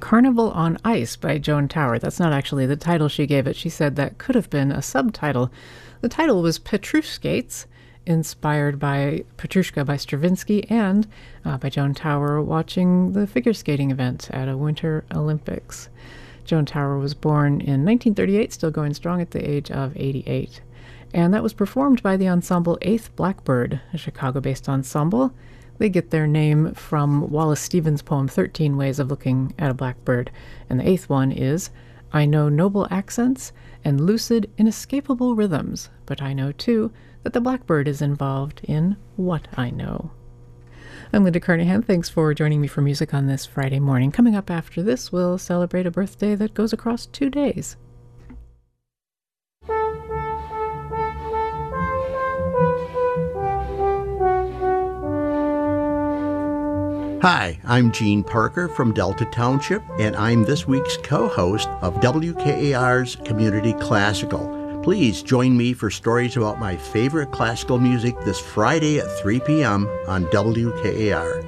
Carnival on Ice by Joan Tower. That's not actually the title she gave it. She said that could have been a subtitle. The title was Petrushkates, inspired by Petrushka by Stravinsky and by Joan Tower watching the figure skating event at a Winter Olympics. Joan Tower was born in 1938, still going strong at the age of 88. And that was performed by the ensemble Eighth Blackbird, a Chicago-based ensemble. They get their name from Wallace Stevens' poem 13 Ways of Looking at a Blackbird. And the eighth one is, I know noble accents and lucid, inescapable rhythms, but I know, too, that the blackbird is involved in what I know. I'm Linda Carnahan. Thanks for joining me for music on this Friday morning. Coming up after this, we'll celebrate a birthday that goes across 2 days. Hi, I'm Gene Parker from Delta Township, and I'm this week's co-host of WKAR's Community Classical. Please join me for stories about my favorite classical music this Friday at 3 p.m. on WKAR.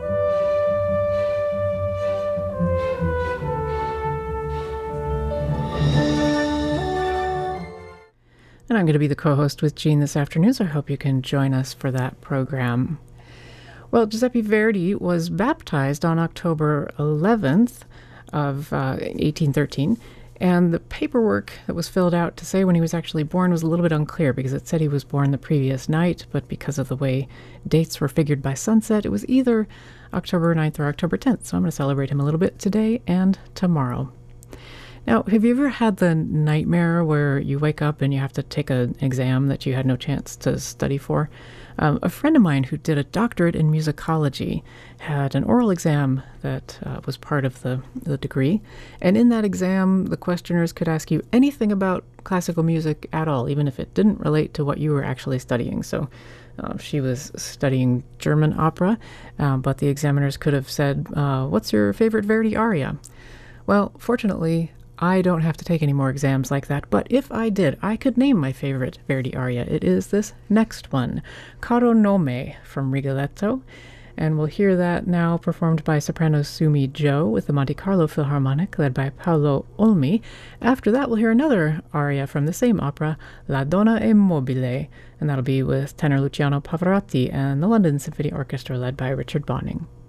And I'm going to be the co-host with Gene this afternoon, so I hope you can join us for that program. Well, Giuseppe Verdi was baptized on October 11th of 1813, and the paperwork that was filled out to say when he was actually born was a little bit unclear because it said he was born the previous night, but because of the way dates were figured by sunset, it was either October 9th or October 10th, so I'm going to celebrate him a little bit today and tomorrow. Now, have you ever had the nightmare where you wake up and you have to take an exam that you had no chance to study for? A friend of mine who did a doctorate in musicology had an oral exam that was part of the degree. And in that exam, the questioners could ask you anything about classical music at all, even if it didn't relate to what you were actually studying. So she was studying German opera, but the examiners could have said, what's your favorite Verdi aria? Well, fortunately, I don't have to take any more exams like that, but if I did, I could name my favorite Verdi aria. It is this next one, Caro Nome from Rigoletto, and we'll hear that now performed by soprano Sumi Jo with the Monte Carlo Philharmonic led by Paolo Olmi. After that, we'll hear another aria from the same opera, La Donna è Mobile, and that'll be with tenor Luciano Pavarotti and the London Symphony Orchestra led by Richard Bonning.